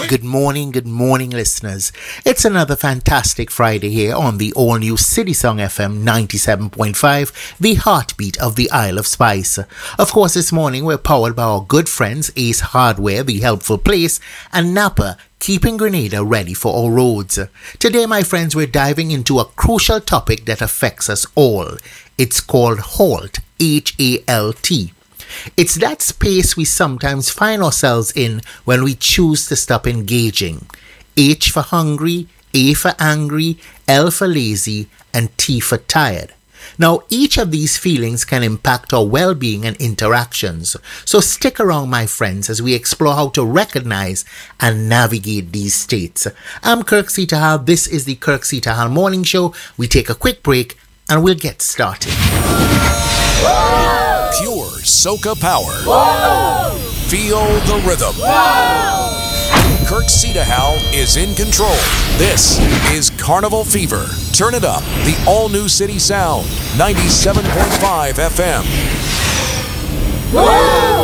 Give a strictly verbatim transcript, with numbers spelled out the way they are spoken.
Good morning, good morning, listeners. It's another fantastic Friday here on the all-new City Song F M ninety-seven point five, the heartbeat of the Isle of Spice. Of course, this morning we're powered by our good friends Ace Hardware, The Helpful Place, and Napa, keeping Grenada ready for all roads. Today, my friends, we're diving into a crucial topic that affects us all. It's called HALT, H A L T. It's that space we sometimes find ourselves in when we choose to stop engaging. H for hungry, A for angry, L for lazy, and T for tired. Now, each of these feelings can impact our well-being and interactions. So stick around, my friends, as we explore how to recognize and navigate these states. I'm Kirk Sitahal. This is the Kirk Sitahal Morning Show. We take a quick break and we'll get started. Pure soca power. Whoa! Feel the rhythm. Whoa! Kirk Sitahal is in control. This is Carnival Fever. Turn it up. The all-new City Sound, ninety-seven point five F M. Whoa!